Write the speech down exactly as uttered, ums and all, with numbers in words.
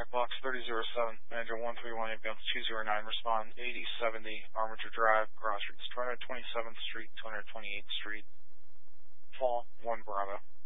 Box thirty zero seven, Manager one three one, ambulance two zero nine, respond eighty seventy, Armitage Drive, Cross Streets, two hundred twenty-seventh Street, two hundred twenty-eighth Street, Fall, one Bravo.